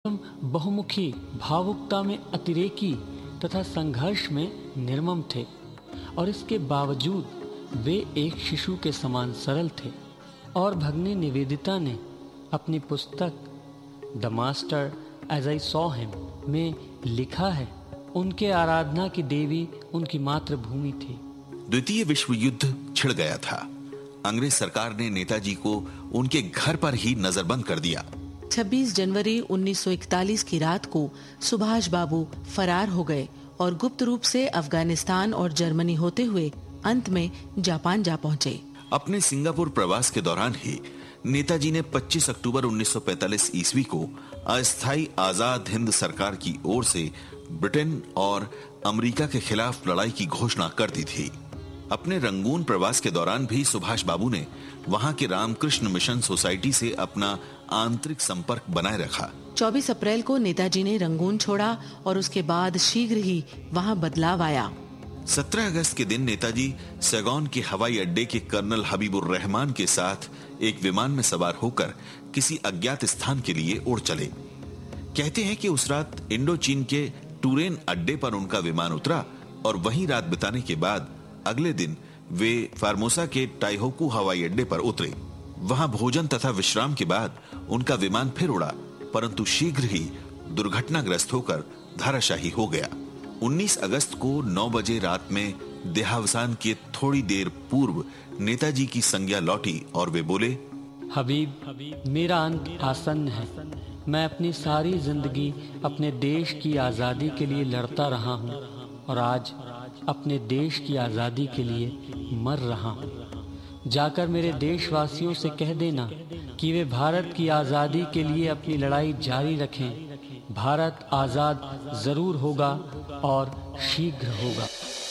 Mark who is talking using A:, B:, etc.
A: बहुमुखी, भावुकता में अतिरेकी तथा संघर्ष में निर्मम थे, और इसके बावजूद वे एक शिशु के समान सरल थे। और भगिनी निवेदिता ने अपनी पुस्तक the master as I saw him में लिखा है, उनके आराधना की देवी उनकी मातृभूमि थी।
B: द्वितीय विश्व युद्ध छिड़ गया था। अंग्रेज सरकार ने नेताजी को उनके घर पर ही नजरबंद कर दिया।
C: 26 जनवरी 1941 की रात को सुभाष बाबू फरार हो गए और गुप्त रूप से अफगानिस्तान और जर्मनी होते हुए अंत में जापान जा पहुंचे।
B: अपने सिंगापुर प्रवास के दौरान ही नेताजी ने 25 अक्टूबर 1945 ईस्वी को अस्थायी आजाद हिंद सरकार की ओर से ब्रिटेन और अमेरिका के खिलाफ लड़ाई की घोषणा कर दी थी। अपने रंगून प्रवास के दौरान भी सुभाष बाबू ने वहां के रामकृष्ण मिशन सोसाइटी से अपना आंतरिक संपर्क बनाए रखा।
C: 24 अप्रैल को नेताजी ने रंगून छोड़ा और उसके बाद शीघ्र ही वहां बदलाव आया।
B: 17 अगस्त के दिन नेताजी सैगोन के हवाई अड्डे के कर्नल हबीबुर रहमान के साथ एक विमान में सवार होकर किसी अज्ञात स्थान के लिए उड़ चले। कहते हैं कि उस रात इंडो चीन के टूरेन अड्डे पर उनका विमान उतरा और वहीं रात बिताने के बाद अगले दिन वे फार्मोसा के टाइहोकू हवाई अड्डे पर उतरे। वहां भोजन तथा विश्राम के बाद उनका विमान फिर उड़ा, परंतु शीघ्र ही दुर्घटनाग्रस्त होकर धराशायी हो गया। 19 अगस्त को 9 बजे रात में देहावसान के थोड़ी देर पूर्व नेताजी की संज्ञा लौटी और वे बोले,
A: हबीब, मेरा अंत आसन्न है। मैं अपनी सारी जिंदगी अपने देश की आज़ादी के लिए लड़ता रहा हूँ और आज अपने देश की आज़ादी के लिए मर रहा हूँ। जाकर मेरे देशवासियों से कह देना कि वे भारत की आज़ादी के लिए अपनी लड़ाई जारी रखें। भारत आज़ाद जरूर होगा और शीघ्र होगा।